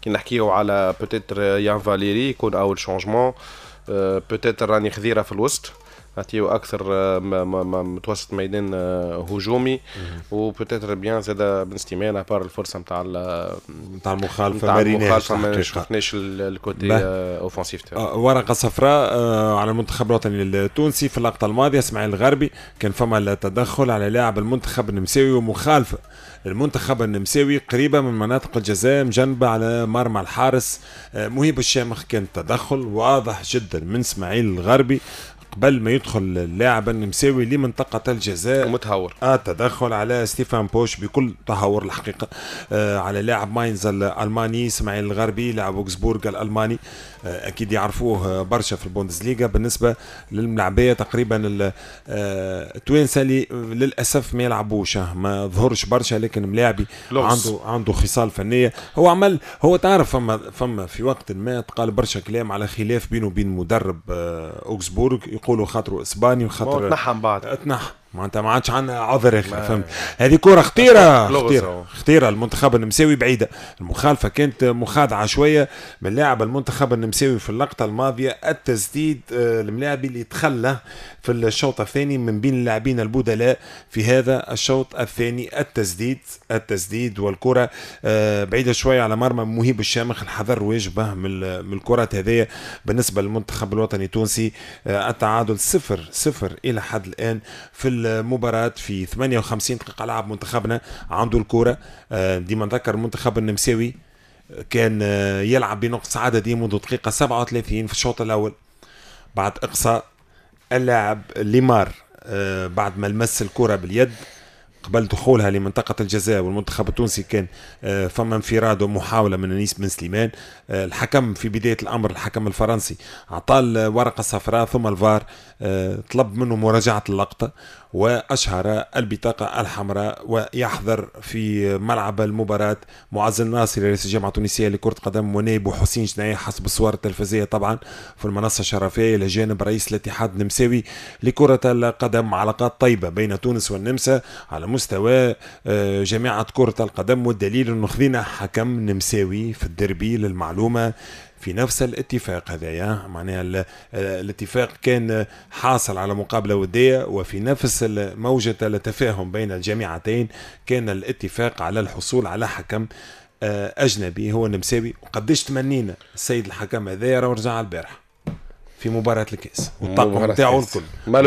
كي نحكيو على بوتيتر يان فاليري يكون اول شونجمون، بوتيتر راني خذيره في الوسط نعطيو اكثر متوسط ميدان هجومي، وبوتيتر بيان زاد بن ستيمان ابار الفرصه نتاع المخالفه ما شفناش الكوتي اوفنسيف تاعو. ورقه صفراء على المنتخب الوطني التونسي في اللقطه الماضيه. اسماعيل الغربي كان فما تدخل على لاعب المنتخب النمساوي ومخالفه المنتخب النمساوي قريبه من مناطق الجزاء مجنبه على مرمى الحارس مهيب الشامخ. كان تدخل واضح جدا من اسماعيل الغربي قبل ما يدخل اللاعب النمساوي لمنطقة الجزاء متهور. تدخل على ستيفان بوش بكل تهور الحقيقة على لاعب ماينز الألماني اسماعيل الغربي لاعب اوكسبورغ الألماني. أكيد يعرفوه برشا في البوندسليغا. بالنسبة للملاعبية تقريبا التوانسة اللي للأسف ما يلعبوش ما ظهرش برشا، لكن ملاعبي عنده خصال فنية. هو تعرف فما في وقت ما تقال برشا كلام على خلاف بينه وبين مدرب اوكسبورغ، يقولوا خاطره اسباني وخاطر تنحى بعد معناتها ما عادش عندنا عذر اخر. فهمت؟ هذه كره خطيره المنتخب النمساوي بعيده. المخالفه كانت مخادعه شويه من لاعب المنتخب النمساوي في اللقطه الماضيه. التسديد الملاعبي اللي تخلى في الشوط الثاني من بين اللاعبين البدلاء في هذا الشوط الثاني. التسديد والكره بعيده شويه على مرمى مهيب الشامخ. الحذر واجبه من الكرات هذه بالنسبه للمنتخب الوطني التونسي. التعادل 0-0 الى حد الان في المباراة. في 58 دقيقة لعب منتخبنا عنده الكرة. ديما نذكر المنتخب النمساوي كان يلعب بنقص عددي منذ دقيقة 37 في الشوط الأول بعد إقصاء اللاعب ليمار بعد ما لمس الكرة باليد قبل دخولها لمنطقة الجزاء. والمنتخب التونسي كان فما انفراد ومحاولة من أنيس بن سليمان. الحكم في بداية الأمر الحكم الفرنسي أعطى الورقة الصفراء، ثم الفار طلب منه مراجعة اللقطة وأشهر البطاقة الحمراء ويحضر في ملعب المباراة معز الناصري رئيس الجامعة التونسية لكرة القدم ونائب حسين جناية حسب الصور التلفزية طبعا في المنصة الشرفية إلى جانب رئيس الاتحاد النمساوي لكرة القدم. علاقات طيبة بين تونس والنمسا على مستوى جامعة كرة القدم، والدليل أنه خذينا حكم نمساوي في الديربي للمعلومة في نفس الاتفاق هذايا. معناها الاتفاق كان حاصل على مقابلة ودية، وفي نفس موجة التفاهم بين الجامعتين كان الاتفاق على الحصول على حكم أجنبي هو النمساوي. وقديش تمنينا السيد الحكم هذايا ورجع البارح في مباراة الكاس والطاقم نتاعو الكل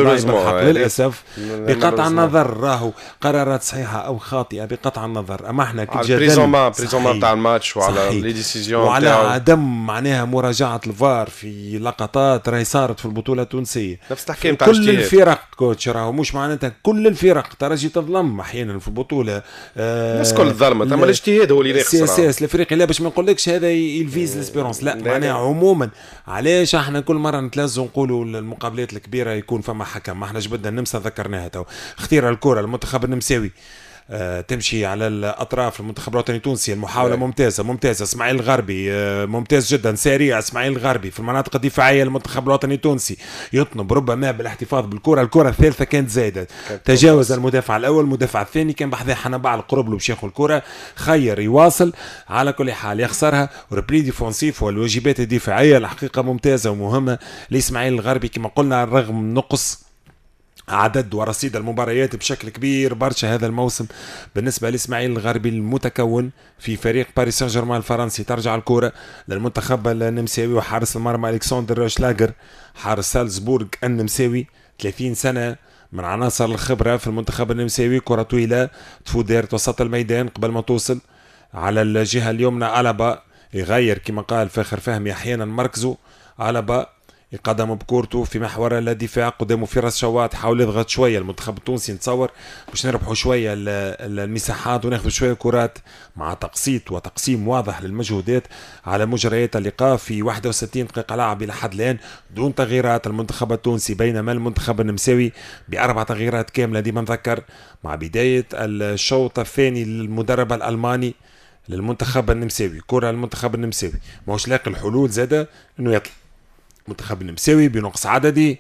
للأسف بقطع النظر راهو قرارات صحيحة أو خاطئة بقطع النظر. أما احنا كي جدلنا بريزوما تاع الماتش وعلى لي ديسيزيون وعلى عدم معناها مراجعة الفار في لقطات راهي صارت في البطولة التونسية. نفس التحكيم تاع كل الفرق كوتش راهو مش معناتها كل الفرق ترجي تظلم أحيانا في البطولة. الناس كل الظلمة أما الاجتهاد هو اللي يخسر. السياسة الأفريقي لا باش ما نقولكش هذا يلفيز الاسبيرونس لا معناها عموما. علاش احنا كل مرة نتلزوا نقولوا المقابلات الكبيرة يكون فما حكم؟ ما احنا جبدنا النمسا ذكرناها تو. اختيار الكرة المنتخب النمساوي تمشي على الأطراف. المنتخب الوطني التونسي المحاولة ممتازة. اسماعيل الغربي ممتاز جدا سريع. اسماعيل الغربي في المناطق الدفاعية المنتخب الوطني التونسي يطنب ربما بالاحتفاظ بالكرة. الكرة الثالثة كانت زايدة، تجاوز المدافع الأول، المدافع الثاني كان بحذا حنبع على القرب له باش ياخذ الكرة، خير يواصل. على كل حال يخسرها. وربلي ديفونسيف والواجبات الدفاعية الحقيقة ممتازة ومهمة لإسماعيل الغربي كما قلنا رغم نقص عدد ورصيد المباريات بشكل كبير برشا هذا الموسم بالنسبة لإسماعيل الغربي المتكون في فريق باريس سان جيرمان الفرنسي. ترجع الكرة للمنتخب النمساوي وحارس المرمى ألكسندر شلاغر حارس سالزبورغ النمساوي 30 سنة من عناصر الخبرة في المنتخب النمساوي. كرة طويلة تفودير وسط الميدان قبل ما توصل على الجهة اليمنى. ألابا يغير كما قال فاخر فهمي أحيانا مركزه. ألابا يقدم بكورته في محور الدفاع قدامه فراس شوات حاول يضغط شويه المنتخب التونسي نتصور باش نربحوا شويه المساحات وناخذ شويه كرات مع تقسيط وتقسيم واضح للمجهودات على مجريات اللقاء. في 61 دقيقه لعب الى حد الان دون تغييرات المنتخب التونسي، بينما المنتخب النمساوي ب4 تغييرات كامله ديما نذكر مع بدايه الشوط الثاني للمدرب الالماني للمنتخب النمساوي. كره المنتخب النمساوي ماهوش لاقي الحلول زاده انه يطلع منتخب النمساوي بنقص عددي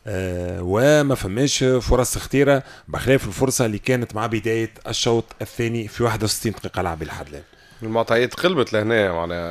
وما فماش فرص خطيرة بخلاف الفرصة اللي كانت مع بداية الشوط الثاني في 61 دقيقة لعب الحد الآن. المعطيات قلبت لهنا